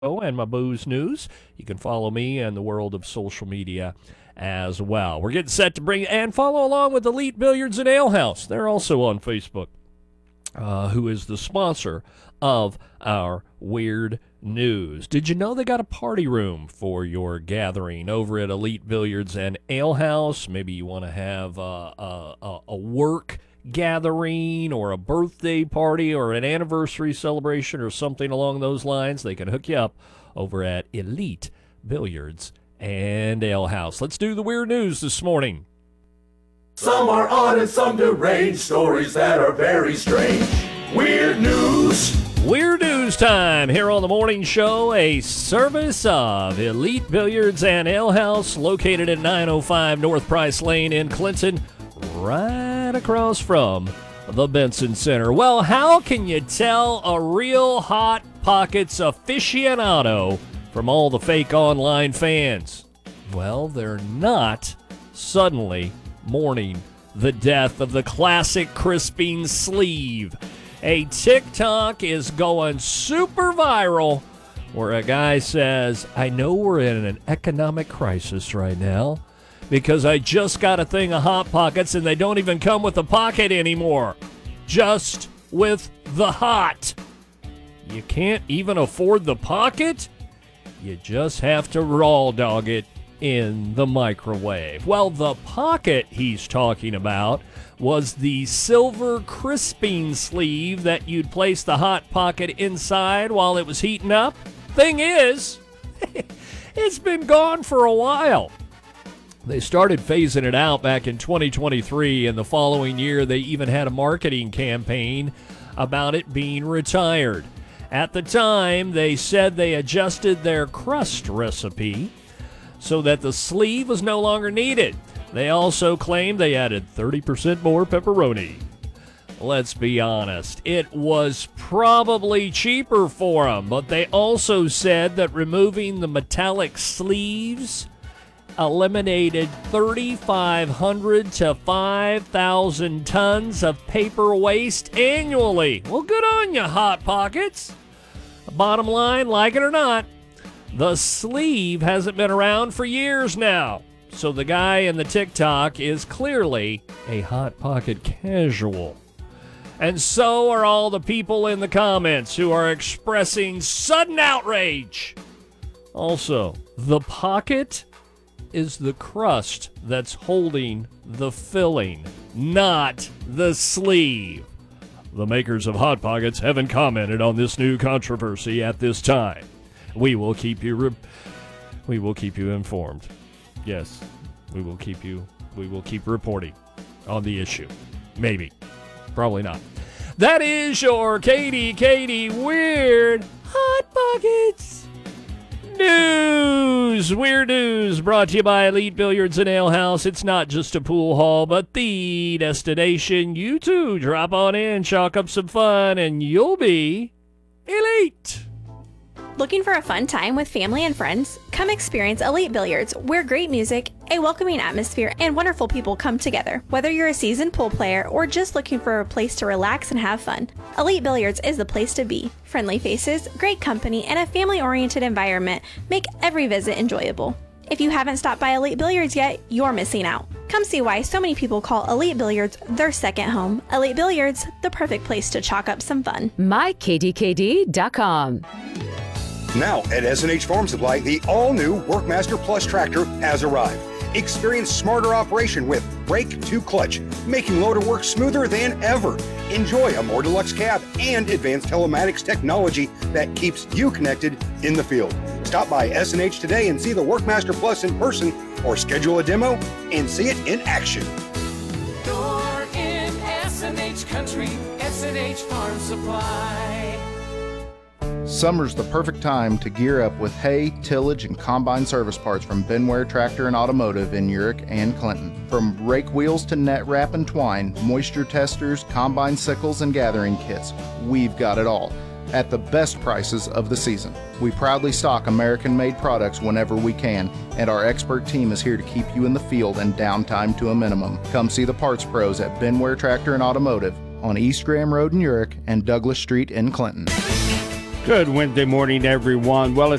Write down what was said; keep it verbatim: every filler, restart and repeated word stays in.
and my booze news. You can follow me in the world of social media as well. We're getting set to bring and follow along with Elite Billiards and Ale House. They're also on Facebook, uh, who is the sponsor of our Weird News. Did you know they got a party room for your gathering over at Elite Billiards and Ale House? Maybe you want to have uh, a, a, a work gathering or a birthday party or an anniversary celebration or something along those lines. They can hook you up over at Elite Billiards and Ale House. Let's do the Weird News this morning. Some are odd and some deranged, stories that are very strange. Weird News. Weird News time here on the morning show, a service of Elite Billiards and Ale House, located at nine oh five North Price Lane in Clinton, right across from the Benson Center. Well, how can you tell a real Hot Pockets aficionado from all the fake online fans? Well, they're not suddenly mourning the death of the classic Crisping sleeve. A TikTok is going super viral where a guy says, I know we're in an economic crisis right now because I just got a thing of Hot Pockets and they don't even come with a pocket anymore. Just with the hot. You can't even afford the pocket? You just have to raw dog it in the microwave. Well, the pocket he's talking about was the silver Crisping sleeve that you'd place the Hot Pocket inside while it was heating up. Thing is, it's been gone for a while. They started phasing it out back in twenty twenty-three, and the following year they even had a marketing campaign about it being retired. At the time, they said they adjusted their crust recipe so that the sleeve was no longer needed. They also claimed they added thirty percent more pepperoni. Let's be honest, it was probably cheaper for them, but they also said that removing the metallic sleeves eliminated thirty-five hundred to five thousand tons of paper waste annually. Well, good on you, Hot Pockets. Bottom line, like it or not, the sleeve hasn't been around for years now. So the guy in the TikTok is clearly a Hot Pocket casual. And so are all the people in the comments who are expressing sudden outrage. Also, the pocket is the crust that's holding the filling, not the sleeve. The makers of Hot Pockets haven't commented on this new controversy at this time. We will keep you re- we will keep you informed. Yes, we will keep you we will keep reporting on the issue. Maybe. Probably not. That is your Katie Katie Weird Hot Pockets News. Weird News brought to you by Elite Billiards and Ale House. It's not just a pool hall, but the destination. You too, drop on in, chalk up some fun, and you'll be elite. Looking for a fun time with family and friends? Come experience Elite Billiards, where great music, a welcoming atmosphere, and wonderful people come together. Whether you're a seasoned pool player or just looking for a place to relax and have fun, Elite Billiards is the place to be. Friendly faces, great company, and a family-oriented environment make every visit enjoyable. If you haven't stopped by Elite Billiards yet, you're missing out. Come see why so many people call Elite Billiards their second home. Elite Billiards, the perfect place to chalk up some fun. my K D K D dot com. Now at S and H Farm Supply, the all-new Workmaster Plus tractor has arrived. Experience smarter operation with brake to clutch, making loader work smoother than ever. Enjoy a more deluxe cab and advanced telematics technology that keeps you connected in the field. Stop by S and H today and see the Workmaster Plus in person, or schedule a demo and see it in action. You're in S and H country, S and H Farm Supply. Summer's the perfect time to gear up with hay, tillage, and combine service parts from Benware Tractor and Automotive in Urick and Clinton. From rake wheels to net wrap and twine, moisture testers, combine sickles, and gathering kits, we've got it all at the best prices of the season. We proudly stock American-made products whenever we can, and our expert team is here to keep you in the field and downtime to a minimum. Come see the parts pros at Benware Tractor and Automotive on East Graham Road in Urick and Douglas Street in Clinton. Good Wednesday morning, everyone. Well,